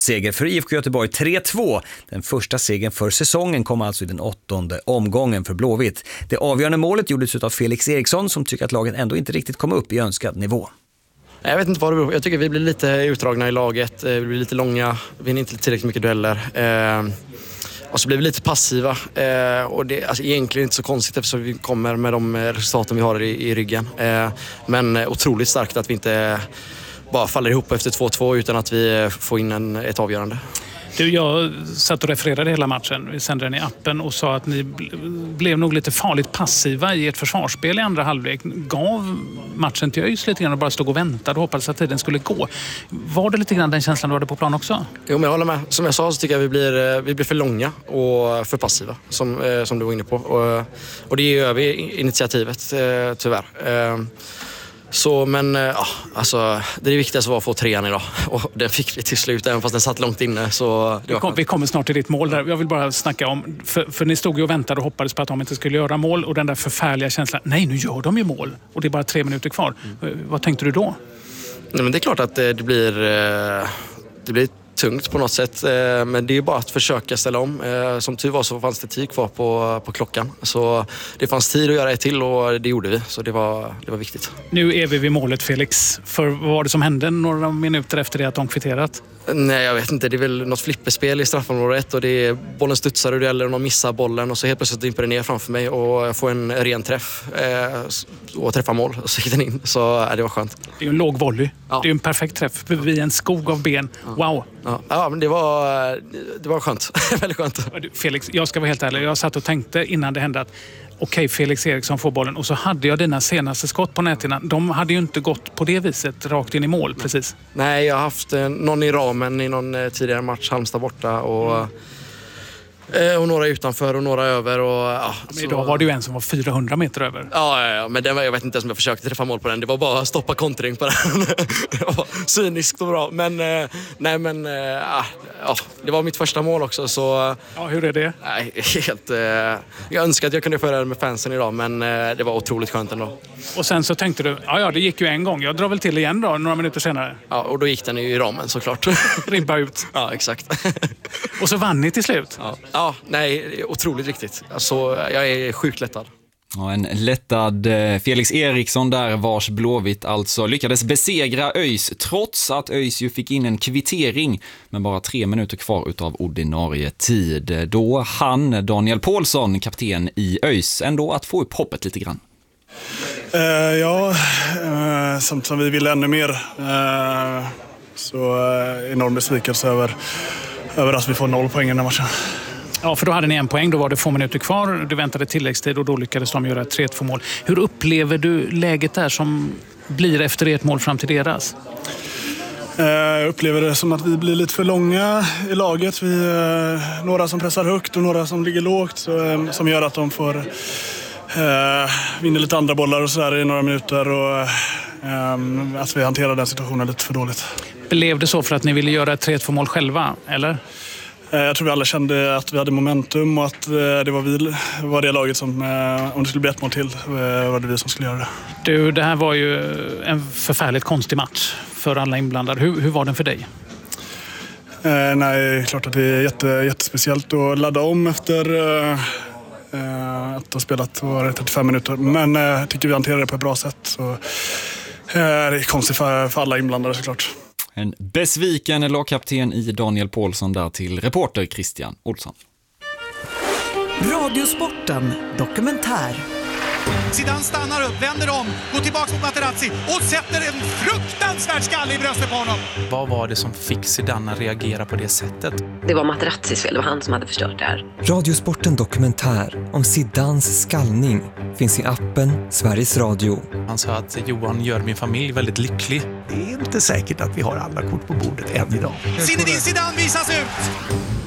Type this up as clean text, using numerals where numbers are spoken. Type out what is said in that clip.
Seger för IFK Göteborg 3-2. Den första segern för säsongen kom alltså i den 8:e omgången för Blåvitt. Det avgörande målet gjordes av Felix Eriksson som tycker att laget ändå inte riktigt kom upp i önskad nivå. Jag vet inte vad det beror på. Jag tycker vi blir lite utdragna i laget. Vi blir lite långa. Vi vinner inte tillräckligt mycket dueller. Och så blir vi lite passiva. Och det är alltså egentligen inte så konstigt eftersom vi kommer med de resultaten vi har i ryggen. Men otroligt starkt att vi inte bara faller ihop efter 2-2 utan att vi får in ett avgörande. Jag satt och refererade hela matchen. Vi sände den i appen och sa att ni blev nog lite farligt passiva i ett försvarsspel i andra halvlek. Gav matchen till ÖIS lite grann och bara stod och väntade och hoppades att tiden skulle gå. Var det lite grann den känslan du hade på plan också? Jo, men jag håller med. Som jag sa så tycker jag vi blir för långa och för passiva som du var inne på. Och det är över initiativet tyvärr. Så, men ja, alltså, det viktigaste var att få 3:an idag och den fick vi till slut även fast den satt långt inne. Så vi kommer snart till ditt mål där. Jag vill bara snacka om, för ni stod ju och väntade och hoppades på att de inte skulle göra mål och den där förfärliga känslan, nej nu gör de ju mål och det är bara 3 minuter kvar. Vad tänkte du då? Nej, men det är klart att det blir tungt på något sätt, men det är bara att försöka ställa om. Som tur var så fanns det tid kvar på klockan. Så det fanns tid att göra ett till och det gjorde vi. Så det var viktigt. Nu är vi vid målet, Felix. För vad var det som hände några minuter efter det att de kvitterat? Nej, jag vet inte. Det är väl något flipperspel i straffområdet och det är bollen studsar och det gäller någon missar bollen och så helt plötsligt dimper den ner framför mig och jag får en ren träff och träffar mål och så gick den in. Så det var skönt. Det är ju en låg volley. Ja. Det är ju en perfekt träff vid en skog av ben. Wow! Ja, men det var skönt. Väldigt skönt. Felix, jag ska vara helt ärlig. Jag satt och tänkte innan det hände att okej, Felix Eriksson får bollen och så hade jag dina senaste skott på näthinnan. De hade ju inte gått på det viset rakt in i mål, precis. Nej, jag har haft någon i ramen i någon tidigare match, Halmstad borta och några utanför och några över. Men idag var det ju en som var 400 meter över. Ja, men jag vet inte ens om jag försökte träffa mål på den. Det var bara att stoppa kontring på den. Det var cyniskt och bra. Men det var mitt första mål också. Så, ja, hur är det? Nej, helt, jag önskar att jag kunde föra det med fansen idag, men det var otroligt skönt ändå. Och sen så tänkte du, ja det gick ju en gång. Jag drar väl till igen då, några minuter senare. Ja, och då gick den ju i ramen såklart. Ribba ut. Ja, exakt. Och så vann ni till slut. Ja, nej, otroligt viktigt. Alltså, jag är sjukt lättad. Ja, en lättad Felix Eriksson där, vars Blåvitt alltså lyckades besegra ÖIS trots att ÖIS ju fick in en kvittering med bara 3 minuter kvar utav ordinarie tid. Då hann Daniel Paulsson, kapten i ÖIS, ändå att få upp hoppet lite grann. Samt som vi ville ännu mer. Så enorm besvikelse över att vi får 0 poäng i den här matchen. Ja, för då hade ni 1 poäng, då var det 2 minuter kvar. Du väntade tilläggstid och då lyckades de göra 3-2 mål. Hur upplever du läget där som blir efter ert mål fram till deras? Jag upplever det som att vi blir lite för långa i laget. Vi några som pressar högt och några som ligger lågt som gör att de får vinna lite andra bollar och så där i några minuter och att vi hanterar den situationen lite för dåligt. Blev det så för att ni ville göra ett 3-2 mål själva, eller? Jag tror vi alla kände att vi hade momentum och att det var det laget som, om det skulle bli 1 mål till, var det vi som skulle göra det. Du, det här var ju en förfärligt konstig match för alla inblandade. Hur var den för dig? Nej, klart att det är jättespeciellt att ladda om efter att ha spelat 35 minuter. Men jag tycker vi hanterar det på ett bra sätt. Så, det är konstigt för alla inblandade såklart. En besviken lagkapten i Daniel Paulsson där till reporter Christian Olsson. Radiosporten dokumentär. Zidane stannar upp, vänder om, går tillbaka mot Materazzi och sätter en fruktansvärd skalle i bröstet på honom. Vad var det som fick Zidane att reagera på det sättet? Det var Materazzis fel, det var han som hade förstört det här. Radiosporten dokumentär om Zidanes skallning finns i appen Sveriges Radio. Han sa att Johan gör min familj väldigt lycklig. Det är inte säkert att vi har alla kort på bordet än idag. Zinedine Zidane visas ut!